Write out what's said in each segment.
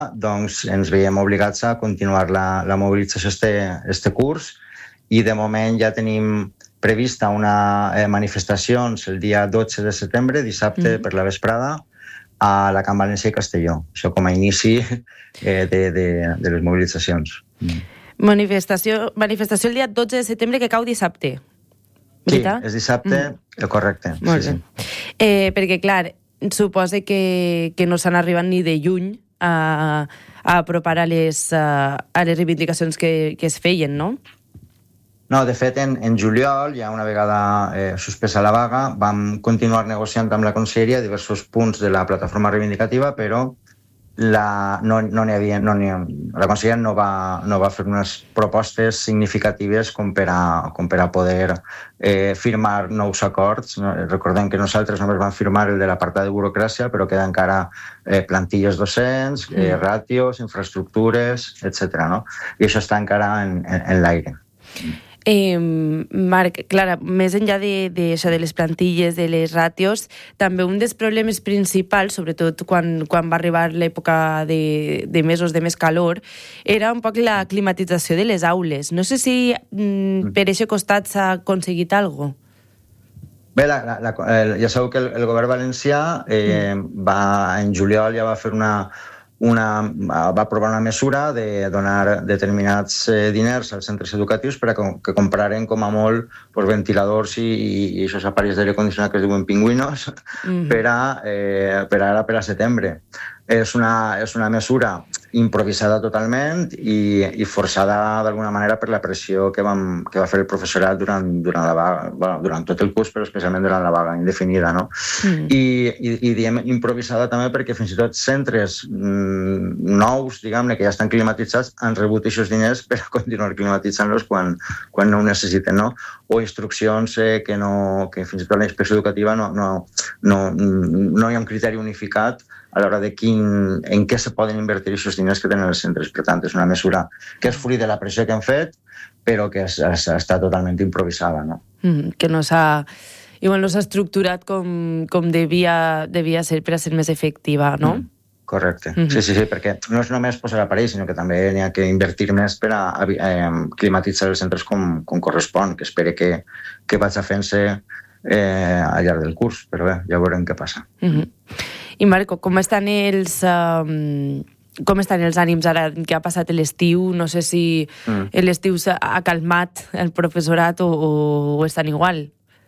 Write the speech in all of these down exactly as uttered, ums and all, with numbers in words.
doncs ens veiem obligats a continuar la, la mobilització este, este curs, i de moment ja tenim prevista una eh, manifestacions el dia dotze de setembre, dissabte, mm. per la vesprada, a la Camp Valencià i Castelló. Això com a inici eh, de, de, de les mobilitzacions. Mm. Manifestació, manifestació el dia dotze de setembre, que cau dissabte. Veritat? Sí, és dissabte, mm. correcte. Molt sí, bé. sí. Eh, perquè, clar, suposa que, que no s'han arribat ni de lluny a, a apropar a les, a, a les reivindicacions que, que es feien, no? No, de fet, en, en juliol, ja una vegada eh, suspesa la vaga, vam continuar negociant amb la Conselleria diversos punts de la plataforma reivindicativa, però la, no n'hi no havia, no ha, la Conselleria no va, no va fer unes propostes significatives com per a, com per a poder eh, firmar nous acords. No? Recordem que nosaltres només vam firmar el de l'apartat de burocràcia, però queda encara eh, plantilles docents, eh, ràtios, infraestructures, etcètera. No? I això està encara en, en, en l'aire. Eh, Marc, Clara, més enllà de, de, això, de les plantilles, de les ràtios, també un dels problemes principals, sobretot quan, quan va arribar l'època de, de mesos de més calor, era un poc la climatització de les aules. No sé si mm, per aquest costat s'ha aconseguit alguna cosa. Bé, la, la, la, el, ja sabeu que el, el govern valencià eh, va, en juliol ja va fer una... Una, va aprovar una mesura de donar determinats eh, diners als centres educatius per a que, que compraren com a molt pues, ventiladors i, i, i aquests aparells d'aire condicionat que es diuen pingüinos mm-hmm. per, a, eh, per ara per a setembre. És una, és una mesura improvisada totalment i, i forçada d'alguna manera per la pressió que, vam, que va fer el professorat durant, durant, la vaga, bueno, durant tot el curs, però especialment durant la vaga indefinida. No? Mm. I, i, I diem improvisada també perquè fins i tot centres mm, nous, diguem-ne, que ja estan climatitzats, han rebut aquests diners per a continuar climatitzant-los quan, quan no ho necessiten. No? O instruccions eh, que, no, que fins i tot la inspecció educativa no, no, no, no hi ha un criteri unificat a l'hora de quin, en què se poden invertir aquests diners que tenen els centres. Per tant, és una mesura que és fruit de la pressió que han fet, però que es, es, està totalment improvisada. No? Mm, que no s'ha, igual no s'ha estructurat com, com devia, devia ser per a ser més efectiva, no? Mm, correcte. Mm-hmm. Sí, sí, sí, perquè no és només posar aparells, sinó que també n'hi ha que invertir més per a eh, climatitzar els centres com, com correspon, que espere que, que vagi fent-se eh, al llarg del curs, però bé, ja veurem què passa. Mm-hmm. I Marco, com estan els um, com estan els ànims ara que ha passat l'estiu? No sé si mm. l'estiu ha calmat el professorat o, o, o estan igual.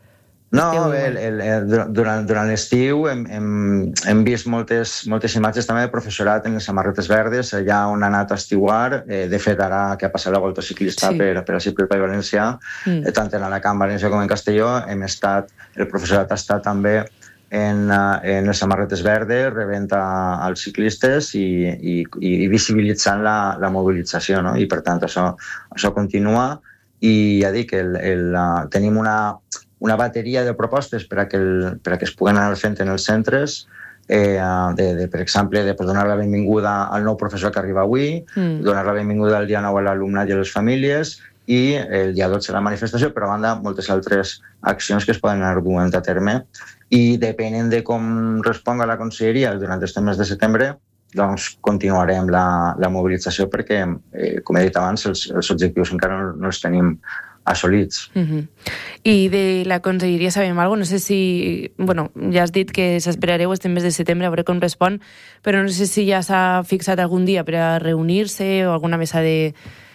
No, el, el, el, durant, durant l'estiu hem, hem, hem vist moltes, moltes imatges també de professorat en les samarretes verdes, allà on ha anat a estiuar. Eh, de fet, ara que ha passat la volta ciclista sí. per, per al Circuit País Valencià, mm. eh, tant en la Camp Valencià com en Castelló, hem estat, el professorat ha estat també en, en les samarretes verdes, rebent als ciclistes i, i, i visibilitzant la, la mobilització. No? I, per tant, això, això continua. I ja dic, el, el, uh, tenim una, una bateria de propostes per a que, el, per a que es puguen anar fent en els centres, eh, de, de, per exemple, de pues, donar la benvinguda al nou professor que arriba avui, mm. donar la benvinguda el dia nou a l'alumnat i a les famílies, i el dia dotze la manifestació, però a banda moltes altres accions que es poden anar duent a terme i depenent de com responga la Conselleria durant este mes de setembre, doncs continuarem la, la mobilització perquè, eh, com he dit abans, els, els objectius encara no, no els tenim assolits. Uh-huh. I de la Conselleria sabem alguna cosa? No sé si... Bueno, ja has dit que s'esperareu este mes de setembre a veure com respon, però no sé si ja s'ha fixat algun dia per a reunir-se o alguna mesa de...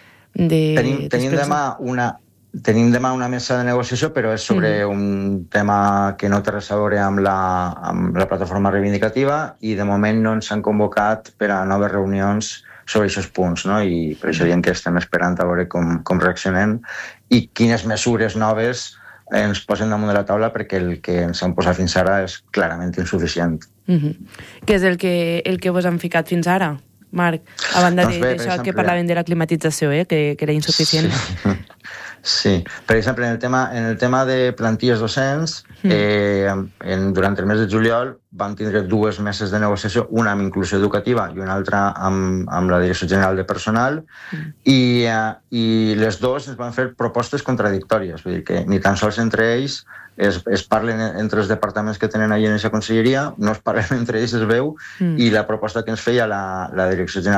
De, tenim, tenim, demà una, tenim demà una mesa de negociació, però és sobre mm. un tema que no té res a veure amb la, amb la plataforma reivindicativa i de moment no ens han convocat per a noves reunions sobre aquests punts, no? I per això diem que estem esperant a veure com, com reaccionem i quines mesures noves ens posen damunt de la taula, perquè el que ens han posat fins ara és clarament insuficient. Mm-hmm. Què és el que, el que vos han ficat fins ara? Marc, a banda doncs bé, d'això que parlaven de la climatització, eh, que, que era insuficient. Sí. sí, per exemple, en el tema, en el tema de plantilles docents, mm. eh, en, durant el mes de juliol vam tindre dues meses de negociació, una amb inclusió educativa i una altra amb, amb la Direcció General de Personal, mm. i, eh, i les dues ens van fer propostes contradictòries, vull dir que ni tan sols entre ells es, es parlen entre els departaments que tenen allà en aquesta conselleria, no es parlen entre ells, es veu, mm. i la proposta que ens feia la, la Direcció General